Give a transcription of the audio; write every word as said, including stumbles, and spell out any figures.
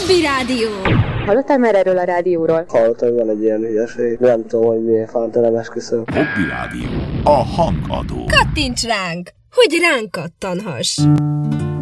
Hobby Rádió. Hallottál már erről a rádióról? Hallottam, hogy van egy ilyen hülyeség. Nem tudom, hogy miért fánt, nem esküszöm. Hobby Rádió. A hangadó. Kattints ránk, hogy ránk kattanhass.